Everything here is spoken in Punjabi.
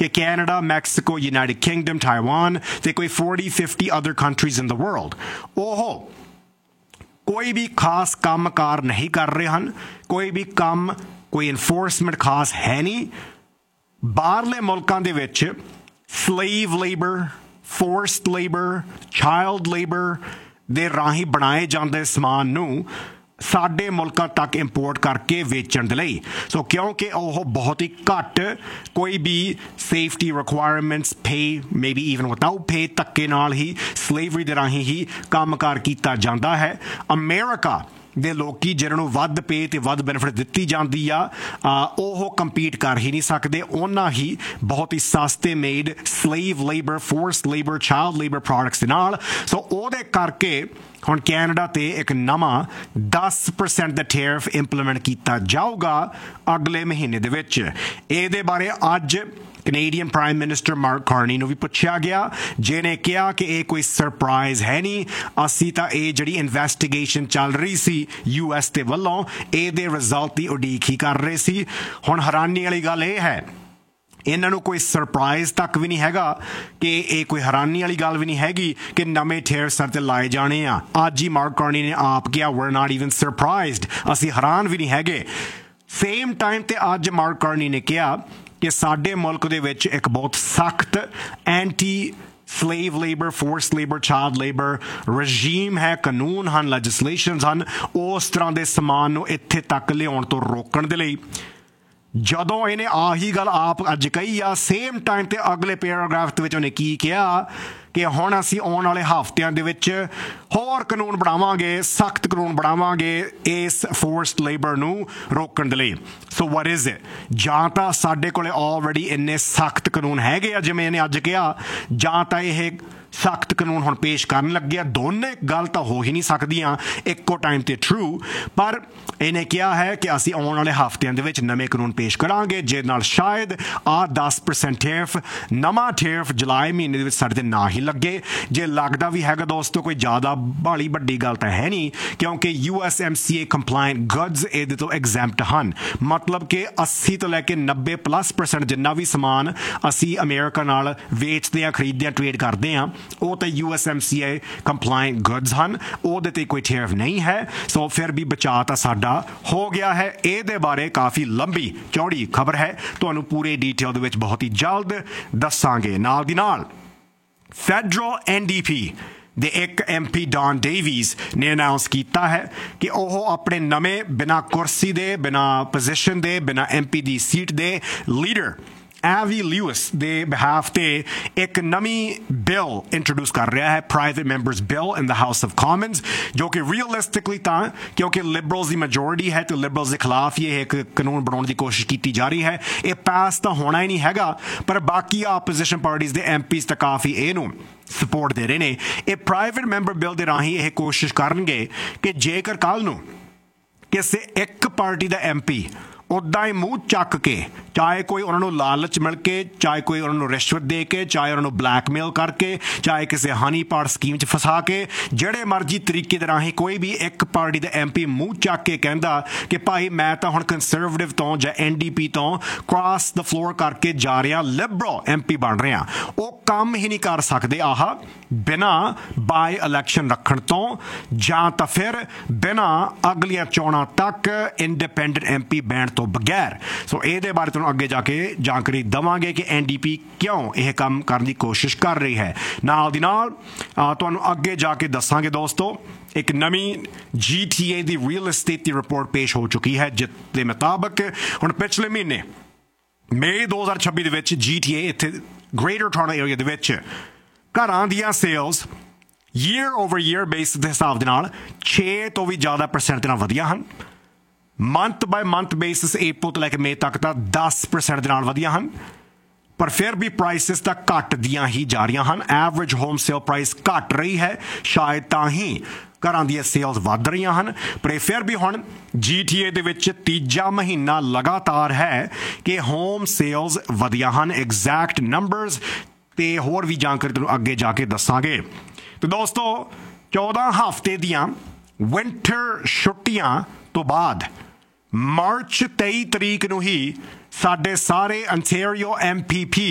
कि Canada, Mexico, United kingdom, Taiwan ते कोई 40-50 other countries in the world ओह कोई भी खास काम कार नहीं कर रहे हैं, कोई भी काम कोई इन्फोर्समेंट खास है नहीं। बाहरले मुल्कों दे विच slave labour, forced labour, child labour दे राही बनाए जाते समान नूं साडे मुल्कां तक इंपोर्ट करके वेचण दे लई। सो क्योंकि ओह बहुत ही घट कोई भी सेफ्टी रिक्वायरमेंट्स पे may be even without pay धक्के नाल ही स्लेवरी दे राही ही काम कार कीता जांदा है। अमेरिका ਦੇ ਲੋਕੀ ਜਿਹਨਾਂ ਨੂੰ ਵੱਧ ਪੇ ਤੇ ਵੱਧ ਬੈਨੀਫਿਟ ਦਿੱਤੀ ਜਾਂਦੀ ਆ ਉਹ ਕੰਪੀਟ ਕਰ ਹੀ ਨਹੀਂ ਸਕਦੇ ਉਹਨਾਂ ਹੀ ਬਹੁਤ ਹੀ ਸਸਤੇ made slave labour, forced labour, child labour products ਦੇ ਨਾਲ। ਸੋ ਉਹਦੇ ਕਰਕੇ ਹੁਣ ਕੈਨੇਡਾ ਤੇ ਇੱਕ ਨਵਾਂ 10% ਦਾ ਟੈਰਿਫ ਇੰਪਲੀਮੈਂਟ ਕੀਤਾ ਜਾਊਗਾ ਅਗਲੇ ਮਹੀਨੇ ਦੇ ਵਿੱਚ। ਇਹਦੇ ਬਾਰੇ ਅੱਜ Canadian prime minister mark Carney ਨੂੰ ਵੀ ਪੁੱਛਿਆ ਗਿਆ, ਜਿਹਨੇ ਕਿਹਾ ਕਿ ਇਹ ਕੋਈ ਸਰਪ੍ਰਾਈਜ਼ ਹੈ ਨਹੀਂ, ਅਸੀਂ ਤਾਂ ਇਹ ਜਿਹੜੀ ਇਨਵੈਸਟੀਗੇਸ਼ਨ ਚੱਲ ਰਹੀ ਸੀ US ਦੇ ਵੱਲੋਂ ਇਹਦੇ ਰਿਜ਼ਲਟ ਦੀ ਉਡੀਕ ਹੀ ਕਰ ਰਹੇ ਸੀ। ਹੁਣ ਹੈਰਾਨੀ ਵਾਲੀ ਗੱਲ ਇਹ ਹੈ ਇਹਨਾਂ ਨੂੰ ਕੋਈ ਸਰਪ੍ਰਾਈਜ਼ ਤੱਕ ਵੀ ਨਹੀਂ ਹੈਗਾ ਕਿ ਇਹ ਕੋਈ ਹੈਰਾਨੀ ਵਾਲੀ ਗੱਲ ਵੀ ਨਹੀਂ ਹੈਗੀ ਕਿ ਨਵੇਂ ਟੈਰਿਫ ਸਰ ਤੇ ਲਾਏ ਜਾਣੇ ਆ। ਅੱਜ ਹੀ ਮਾਰਕ ਕਾਰਨੀ ਨੇ ਆਪ ਕਿਹਾ we're not even surprised, ਅਸੀਂ ਹੈਰਾਨ ਵੀ ਨਹੀਂ ਹੈਗੇ। ਸੇਮ ਟਾਈਮ ਤੇ ਅੱਜ ਮਾਰਕ ਕਾਰਨੀ ਨੇ ਕਿਹਾ ਕਿ ਸਾਡੇ ਮੁਲਕ ਦੇ ਵਿੱਚ ਇੱਕ ਬਹੁਤ ਸਖਤ anti slave labor, forced labor, child labor regime ਹੈ, ਕਾਨੂੰਨ ਹਨ, ਲੈਜਿਸਲੇਸ਼ਨਸ ਹਨ ਉਸ ਤਰ੍ਹਾਂ ਦੇ ਸਮਾਨ ਨੂੰ ਇੱਥੇ ਤੱਕ ਲਿਆਉਣ ਤੋਂ ਰੋਕਣ ਦੇ ਲਈ। ਜਦੋਂ ਇਹਨੇ ਆਹੀ ਗੱਲ ਆਪ ਅੱਜ ਕਹੀ ਆ, ਸੇਮ ਟਾਈਮ ਤੇ ਅਗਲੇ ਪੈਰਾਗ੍ਰਾਫ ਦੇ ਵਿੱਚ ਉਹਨੇ ਕੀ ਕਿਹਾ ਕਿ ਹੁਣ ਅਸੀਂ ਆਉਣ ਵਾਲੇ ਹਫ਼ਤਿਆਂ ਦੇ ਵਿੱਚ ਹੋਰ ਕਾਨੂੰਨ ਬਣਾਵਾਂਗੇ, ਸਖਤ ਕਾਨੂੰਨ ਬਣਾਵਾਂਗੇ ਇਸ ਫੋਰਸਡ ਲੇਬਰ ਨੂੰ ਰੋਕਣ ਦੇ ਲਈ। ਸੋ ਵਾਟ ਇਜ਼ ਇਟ? ਜਾਂ ਤਾਂ ਸਾਡੇ ਕੋਲੇ ਆਲਰੇਡੀ ਇੰਨੇ ਸਖਤ ਕਾਨੂੰਨ ਹੈਗੇ ਆ ਜਿਵੇਂ ਇਹਨੇ ਅੱਜ ਕਿਹਾ, ਜਾਂ ਤਾਂ ਇਹ ਸਖਤ ਕਾਨੂੰਨ ਹੁਣ ਪੇਸ਼ ਕਰਨ ਲੱਗੇ ਆ। ਦੋਨੇ ਗੱਲ ਤਾਂ ਹੋ ਹੀ ਨਹੀਂ ਸਕਦੀਆਂ ਇੱਕੋ ਟਾਈਮ ਤੇ ਟਰੂ, ਪਰ ਇਹਨੇ ਕਿਹਾ ਹੈ ਕਿ ਅਸੀਂ ਆਉਣ ਵਾਲੇ ਹਫ਼ਤਿਆਂ ਦੇ ਵਿੱਚ ਨਵੇਂ ਕਾਨੂੰਨ ਪੇਸ਼ ਕਰਾਂਗੇ ਜਿਹਦੇ ਨਾਲ ਸ਼ਾਇਦ ਆਹ 10% ਟੈਰਿਫ, ਨਵਾਂ ਟੈਰਿਫ ਜੁਲਾਈ ਮਹੀਨੇ ਦੇ ਵਿੱਚ ਸਾਡੇ ਤੇ ਨਾ ਹੀ ਲੱਗੇ। ਜੇ ਲੱਗਦਾ ਵੀ ਹੈਗਾ ਦੋਸਤੋ ਕੋਈ ਜ਼ਿਆਦਾ ਬਾਲੀ ਵੱਡੀ ਗੱਲ ਤਾਂ ਹੈ ਨਹੀਂ, ਕਿਉਂਕਿ USMCA ਕੰਪਲਾਇੰਟ ਗੁੱਡਸ ਇਹਦੇ ਤੋਂ ਐਗਜ਼ੈਂਪਟ ਹਨ। ਮਤਲਬ ਕਿ 80 ਤੋਂ ਲੈ ਕੇ 90+ % ਜਿੰਨਾ ਵੀ ਸਮਾਨ ਅਸੀਂ ਅਮਰੀਕਾ ਨਾਲ ਵੇਚਦੇ ਹਾਂ, ਖਰੀਦਦੇ ਹਾਂ, ਟ੍ਰੇਡ ਕਰਦੇ ਹਾਂ, ਉਹ ਤਾਂ USMCA ਕੰਪਲਾਇੰਟ ਗੁੱਡਸ ਹਨ, ਉਹਦੇ ਤੇ ਕੋਈ ਟੈਰਿਫ ਨਹੀਂ ਹੈ। ਸੋ ਫਿਰ ਵੀ ਬਚਾਅ ਤਾਂ ਸਾਡਾ ਹੋ ਗਿਆ ਹੈ। ਇਹਦੇ ਬਾਰੇ ਕਾਫੀ ਲੰਬੀ ਚੌੜੀ ਖਬਰ ਹੈ, ਤੁਹਾਨੂੰ ਪੂਰੇ ਡੀਟੇਲ ਦੇ ਵਿੱਚ ਬਹੁਤ ਹੀ ਜਲਦ ਦੱਸਾਂਗੇ। ਨਾਲ ਦੀ ਨਾਲ ਫੈਡਰਲ NDP ਦੇ ਇੱਕ MP ਡੌਨ ਡੇਵੀਜ਼ ਨੇ ਅਨਾਉਂਸ ਕੀਤਾ ਹੈ ਕਿ ਉਹ ਆਪਣੇ ਨਵੇਂ ਬਿਨਾਂ ਕੁਰਸੀ ਦੇ, ਬਿਨਾਂ ਪੋਜੀਸ਼ਨ ਦੇ, ਬਿਨਾਂ MP ਦੀ ਸੀਟ ਦੇ ਲੀਡਰ ਐਵੀ ਲਿਊਇਸ ਦੇ ਬਿਹਾਫ ਤੇ ਇੱਕ ਨਵੀਂ ਬਿੱਲ ਇੰਟਰੋਡਿਊਸ ਕਰ ਰਿਹਾ ਹੈ, private members bill in the house of Commons, ਜੋ ਕਿ ਰੀਅਲਿਸਟਿਕਲੀ ਤਾਂ ਕਿਉਂਕਿ ਲਿਬਰਲਸ ਦੀ ਮੈਜੋਰਿਟੀ ਹੈ ਤੇ ਲਿਬਰਲਸ ਦੇ ਖਿਲਾਫ ਹੀ ਇਹ ਇੱਕ ਕਾਨੂੰਨ ਬਣਾਉਣ ਦੀ ਕੋਸ਼ਿਸ਼ ਕੀਤੀ ਜਾ ਰਹੀ ਹੈ, ਇਹ ਪਾਸ ਤਾਂ ਹੋਣਾ ਹੀ ਨਹੀਂ ਹੈਗਾ। ਪਰ ਬਾਕੀ ਆਪੋਜੀਸ਼ਨ ਪਾਰਟੀਜ਼ ਦੇ MPs ਤਾਂ ਕਾਫੀ ਇਹਨੂੰ ਸਪੋਰਟ ਦੇ ਰਹੇ ਨੇ। ਇਹ ਪ੍ਰਾਈਵੇਟ ਮੈਂਬਰ ਬਿੱਲ ਦੇ ਰਾਹੀਂ ਇਹ ਕੋਸ਼ਿਸ਼ ਕਰਨਗੇ ਕਿ ਜੇਕਰ ਕੱਲ੍ਹ ਨੂੰ ਕਿਸੇ ਇੱਕ ਪਾਰਟੀ ਦਾ MP ਉੱਦਾਂ ਹੀ ਮੂੰਹ ਚੱਕ ਕੇ, ਚਾਹੇ ਕੋਈ ਉਹਨਾਂ ਨੂੰ ਲਾਲਚ ਮਿਲ ਕੇ, ਚਾਹੇ ਕੋਈ ਉਹਨਾਂ ਨੂੰ ਰਿਸ਼ਵਤ ਦੇ ਕੇ, ਚਾਹੇ ਉਹਨਾਂ ਨੂੰ ਬਲੈਕਮੇਲ ਕਰਕੇ, ਚਾਹੇ ਕਿਸੇ ਹਨੀ ਪਾਟ ਸਕੀਮ 'ਚ ਫਸਾ ਕੇ, ਜਿਹੜੇ ਮਰਜ਼ੀ ਤਰੀਕੇ ਦੇ ਰਾਹੀਂ ਕੋਈ ਵੀ ਇੱਕ ਪਾਰਟੀ ਦਾ MP ਮੂੰਹ ਚੱਕ ਕੇ ਕਹਿੰਦਾ ਕਿ ਭਾਈ ਮੈਂ ਤਾਂ ਹੁਣ ਕੰਜ਼ਰਵੇਟਿਵ ਤੋਂ ਜਾਂ NDP ਤੋਂ ਕ੍ਰਾਸ ਦ ਫਲੋਰ ਕਰਕੇ ਜਾ ਰਿਹਾ, ਲਿਬਰਲ MP ਬਣ ਰਿਹਾ, ਉਹ ਕੰਮ ਹੀ ਨਹੀਂ ਕਰ ਸਕਦੇ ਆਹ ਬਿਨਾਂ ਬਾਈ ਇਲੈਕਸ਼ਨ ਰੱਖਣ ਤੋਂ, ਜਾਂ ਤਾਂ ਫਿਰ ਬਿਨਾਂ ਅਗਲੀਆਂ ਚੋਣਾਂ ਤੱਕ ਇੰਡੀਪੈਂਡੈਂਟ MP ਬੈਣ ਤੋਂ ਬਗੈਰ। ਸੋ ਇਹਦੇ ਬਾਰੇ ਤੁਹਾਨੂੰ ਅੱਗੇ ਜਾ ਕੇ ਜਾਣਕਾਰੀ ਦੇਵਾਂਗੇ ਕਿ NDP ਕਿਉਂ ਇਹ ਕੰਮ ਕਰਨ ਦੀ ਕੋਸ਼ਿਸ਼ ਕਰ ਰਹੀ ਹੈ। ਨਾਲ ਦੀ ਨਾਲ ਤੁਹਾਨੂੰ ਅੱਗੇ ਜਾ ਕੇ ਦੱਸਾਂਗੇ ਦੋਸਤੋ, ਇੱਕ ਨਵੀਂ GTA ਦੀ ਰੀਅਲ estate ਦੀ ਰਿਪੋਰਟ ਪੇਸ਼ ਹੋ ਚੁੱਕੀ ਹੈ, ਜਿਸ ਦੇ ਮੁਤਾਬਕ ਹੁਣ ਪਿਛਲੇ ਮਹੀਨੇ ਮਈ 2026 ਦੇ ਵਿੱਚ GTA ਇੱਥੇ ਗ੍ਰੇਟਰ ਟੋਰਾਂਟੋ ਏਰੀਆ ਦੇ ਵਿੱਚ ਘਰਾਂ ਦੀਆਂ sales year over year base ਦੇ ਹਿਸਾਬ ਦੇ ਨਾਲ 6 ਤੋਂ ਵੀ ਜ਼ਿਆਦਾ % ਦੇ ਨਾਲ ਵਧੀਆਂ ਹਨ। Month by month basis April ਤੋਂ ਲੈ ਕੇ ਮਈ ਤੱਕ ਤਾਂ 10% ਦੇ ਨਾਲ ਵਧੀਆਂ ਹਨ। ਪਰ ਫਿਰ ਵੀ ਪ੍ਰਾਈਸਿਸ ਤਾਂ ਘੱਟ ਦੀਆਂ ਹੀ ਜਾ ਰਹੀਆਂ ਹਨ। ਐਵਰੇਜ ਹੋਮ ਸੇਲ ਪ੍ਰਾਈਸ ਘੱਟ ਰਹੀ ਹੈ, ਸ਼ਾਇਦ ਤਾਂ ਹੀ ਘਰਾਂ ਦੀਆਂ ਸੇਲਸ ਵੱਧ ਰਹੀਆਂ ਹਨ। ਪਰ ਫਿਰ ਵੀ ਹੁਣ GTA ਦੇ ਵਿੱਚ ਤੀਜਾ ਮਹੀਨਾ ਲਗਾਤਾਰ ਹੈ ਕਿ ਹੋਮ ਸੇਲਸ ਵਧੀਆਂ ਹਨ। ਐਗਜ਼ੈਕਟ ਨੰਬਰਸ ਤੇ ਹੋਰ ਵੀ ਜਾਣਕਾਰੀ ਤੁਹਾਨੂੰ ਅੱਗੇ ਜਾ ਕੇ ਦੱਸਾਂਗੇ। ਤੇ ਦੋਸਤੋ 14 ਹਫ਼ਤੇ ਦੀਆਂ ਵਿੰਟਰ ਛੁੱਟੀਆਂ ਤੋਂ ਬਾਅਦ ਮਾਰਚ 23 ਤਰੀਕ ਨੂੰ ਹੀ ਸਾਡੇ ਸਾਰੇ ਅੰਟੈਰੀਓ MPP